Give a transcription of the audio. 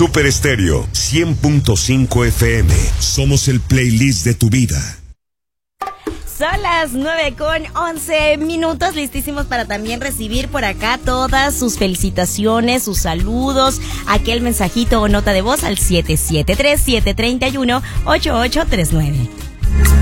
Super Estéreo 100.5 FM. Somos el playlist de tu vida. Son las 9:11, listísimos para también recibir por acá todas sus felicitaciones, sus saludos, aquel mensajito o nota de voz al 773-731-8839.